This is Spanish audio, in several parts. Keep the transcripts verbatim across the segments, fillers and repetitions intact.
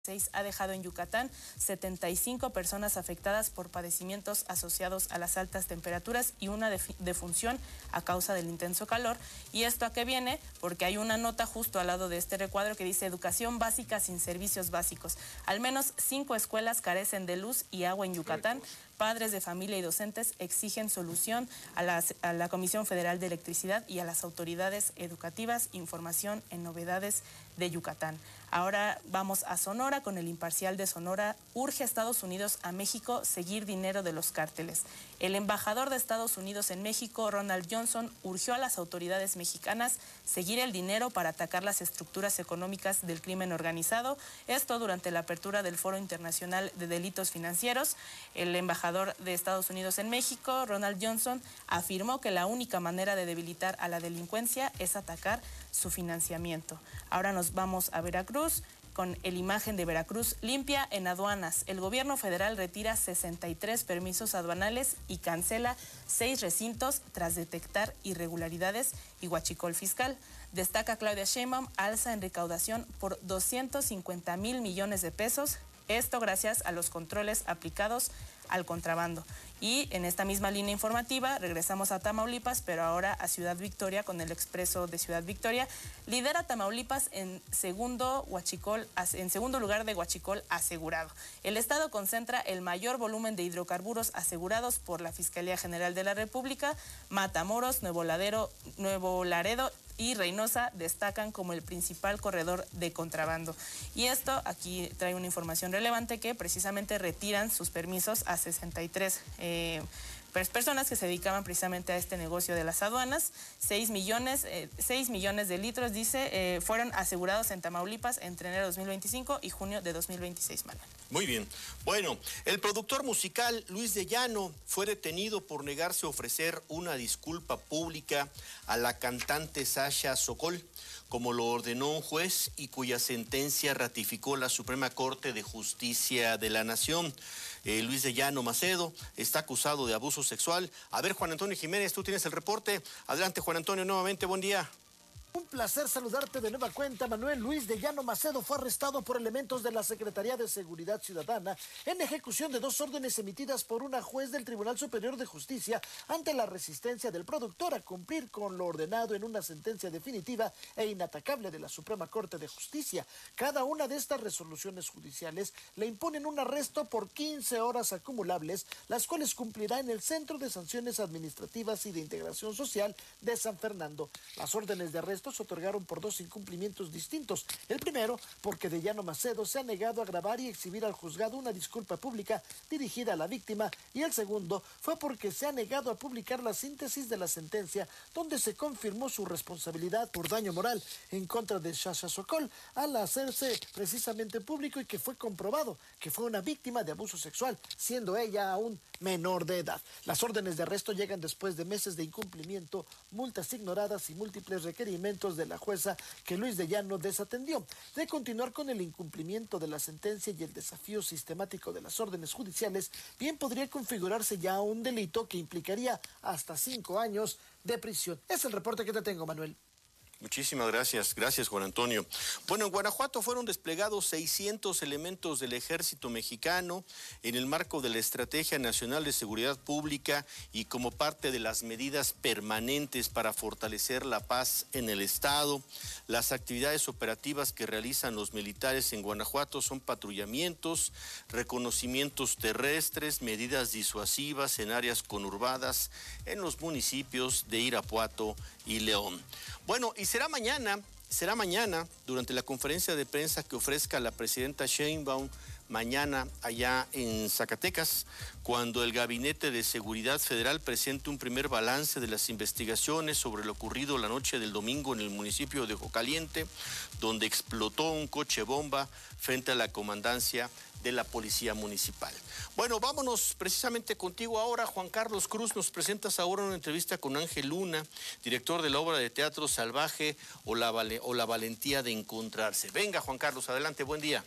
ha dejado en Yucatán setenta y cinco personas afectadas por padecimientos asociados a las altas temperaturas y una defunción a causa del intenso calor. ¿Y esto a qué viene? Porque hay una nota justo al lado de este recuadro que dice educación básica sin servicios básicos. Al menos cinco escuelas carecen de luz y agua en Yucatán. Padres de familia y docentes exigen solución a, las, a la Comisión Federal de Electricidad y a las autoridades educativas. Información en Novedades de Yucatán. Ahora vamos a Sonora con el Imparcial de Sonora. Urge a Estados Unidos a México seguir dinero de los cárteles. El embajador de Estados Unidos en México, Ronald Johnson, urgió a las autoridades mexicanas seguir el dinero para atacar las estructuras económicas del crimen organizado. Esto durante la apertura del Foro Internacional de Delitos Financieros. El embajador de Estados Unidos en México, Ronald Johnson, afirmó que la única manera de debilitar a la delincuencia es atacar su financiamiento. Ahora nos vamos a Veracruz con el Imagen de Veracruz. Limpia en aduanas. El gobierno federal retira sesenta y tres permisos aduanales y cancela seis recintos tras detectar irregularidades y huachicol fiscal. Destaca Claudia Sheinbaum, alza en recaudación por doscientos cincuenta mil millones de pesos. Esto gracias a los controles aplicados al contrabando. Y en esta misma línea informativa regresamos a Tamaulipas, pero ahora a Ciudad Victoria con el Expreso de Ciudad Victoria. Lidera Tamaulipas en segundo huachicol, en segundo lugar de huachicol asegurado. El estado concentra el mayor volumen de hidrocarburos asegurados por la Fiscalía General de la República. Matamoros, Nuevo Ladero, Nuevo Laredo y Reynosa destacan como el principal corredor de contrabando. Y esto, aquí trae una información relevante que precisamente retiran sus permisos a sesenta y tres eh, personas que se dedicaban precisamente a este negocio de las aduanas. seis millones, eh, seis millones de litros, dice, eh, fueron asegurados en Tamaulipas entre enero de dos mil veinticinco y junio de dos mil veintiséis, Manuel. Muy bien. Bueno, el productor musical Luis de Llano fue detenido por negarse a ofrecer una disculpa pública a la cantante Sasha Sokol, como lo ordenó un juez y cuya sentencia ratificó la Suprema Corte de Justicia de la Nación. Eh, Luis de Llano Macedo está acusado de abuso sexual. A ver, Juan Antonio Jiménez, tú tienes el reporte. Adelante, Juan Antonio, nuevamente, buen día. Un placer saludarte de nueva cuenta, Manuel. Luis de Llano Macedo fue arrestado por elementos de la Secretaría de Seguridad Ciudadana en ejecución de dos órdenes emitidas por una juez del Tribunal Superior de Justicia ante la resistencia del productor a cumplir con lo ordenado en una sentencia definitiva e inatacable de la Suprema Corte de Justicia. Cada una de estas resoluciones judiciales le imponen un arresto por quince horas acumulables, las cuales cumplirá en el Centro de Sanciones Administrativas y de Integración Social de San Fernando. Las órdenes de arresto se otorgaron por dos incumplimientos distintos. El primero, porque de Llano Macedo se ha negado a grabar y exhibir al juzgado una disculpa pública dirigida a la víctima, y el segundo fue porque se ha negado a publicar la síntesis de la sentencia donde se confirmó su responsabilidad por daño moral en contra de Sasha Sokol al hacerse precisamente público y que fue comprobado que fue una víctima de abuso sexual, siendo ella aún menor de edad. Las órdenes de arresto llegan después de meses de incumplimiento, multas ignoradas y múltiples requerimientos de la jueza que Luis de Llano desatendió. De continuar con el incumplimiento de la sentencia y el desafío sistemático de las órdenes judiciales, bien podría configurarse ya un delito que implicaría hasta cinco años de prisión. Es el reporte que te tengo, Manuel. Muchísimas gracias, gracias Juan Antonio. Bueno, en Guanajuato fueron desplegados seiscientos elementos del Ejército Mexicano en el marco de la Estrategia Nacional de Seguridad Pública y como parte de las medidas permanentes para fortalecer la paz en el Estado. Las actividades operativas que realizan los militares en Guanajuato son patrullamientos, reconocimientos terrestres, medidas disuasivas en áreas conurbadas en los municipios de Irapuato y León. Bueno, y será mañana, será mañana, durante la conferencia de prensa que ofrezca la presidenta Sheinbaum mañana allá en Zacatecas, cuando el Gabinete de Seguridad Federal presente un primer balance de las investigaciones sobre lo ocurrido la noche del domingo en el municipio de Jocaliente, donde explotó un coche bomba frente a la comandancia de la Policía Municipal. Bueno, vámonos precisamente contigo ahora. Juan Carlos Cruz, nos presentas ahora una entrevista con Ángel Luna, director de la obra de teatro Salvaje o la, o la Valentía de Encontrarse. Venga, Juan Carlos, adelante, buen día.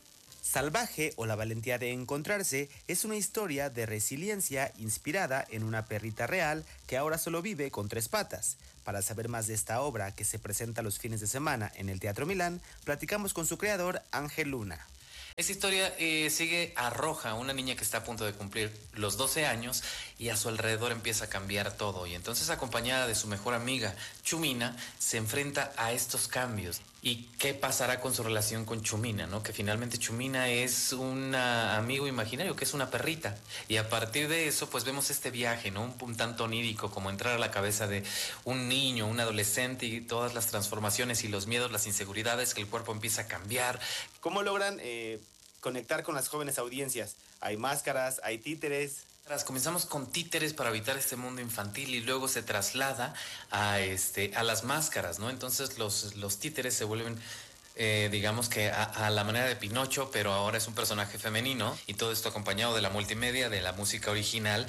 Salvaje o la valentía de encontrarse es una historia de resiliencia inspirada en una perrita real que ahora solo vive con tres patas. Para saber más de esta obra que se presenta los fines de semana en el Teatro Milán, platicamos con su creador Ángel Luna. Esta historia eh, sigue a Roja, una niña que está a punto de cumplir los doce años y a su alrededor empieza a cambiar todo. Y entonces, acompañada de su mejor amiga, Chumina, se enfrenta a estos cambios. ¿Y qué pasará con su relación con Chumina, no? Que finalmente Chumina es un amigo imaginario, que es una perrita. Y a partir de eso, pues vemos este viaje, ¿no? Un, un tanto onírico, como entrar a la cabeza de un niño, un adolescente y todas las transformaciones y los miedos, las inseguridades, que el cuerpo empieza a cambiar. ¿Cómo logran eh, conectar con las jóvenes audiencias? ¿Hay máscaras? ¿Hay títeres? Comenzamos con títeres para evitar este mundo infantil y luego se traslada a, este, a las máscaras, ¿no? Entonces los, los títeres se vuelven... Eh, digamos que a, a la manera de Pinocho, pero ahora es un personaje femenino y todo esto acompañado de la multimedia, de la música original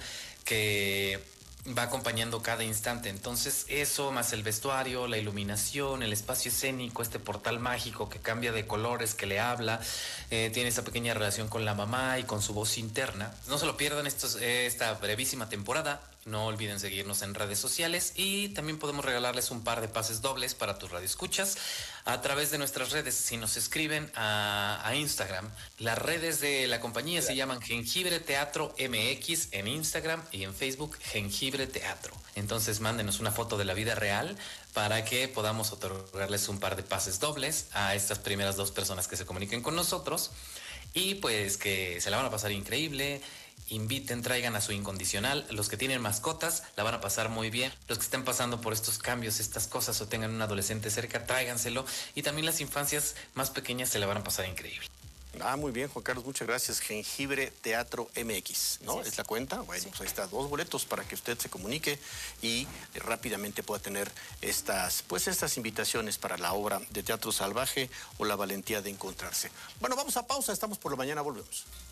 que va acompañando cada instante. Entonces eso, más el vestuario, la iluminación, el espacio escénico, este portal mágico que cambia de colores, que le habla, eh, tiene esa pequeña relación con la mamá y con su voz interna. No se lo pierdan estos, eh, esta brevísima temporada. No olviden seguirnos en redes sociales y también podemos regalarles un par de pases dobles para tus radioescuchas a través de nuestras redes. Si nos escriben a, a Instagram, las redes de la compañía se llaman Jengibre Teatro M X en Instagram y en Facebook Jengibre Teatro. Entonces mándenos una foto de la vida real para que podamos otorgarles un par de pases dobles a estas primeras dos personas que se comuniquen con nosotros y pues que se la van a pasar increíble. Inviten, traigan a su incondicional. Los que tienen mascotas la van a pasar muy bien. Los que estén pasando por estos cambios, estas cosas o tengan un adolescente cerca, tráiganselo. Y también las infancias más pequeñas se la van a pasar increíble. Ah, muy bien, Juan Carlos, muchas gracias. Jengibre Teatro M X, ¿no? ¿Es la cuenta? Bueno, sí. Pues ahí está, dos boletos para que usted se comunique y rápidamente pueda tener estas, pues estas invitaciones para la obra de Teatro Salvaje o La Valentía de Encontrarse. Bueno, vamos a pausa, estamos por la mañana, volvemos.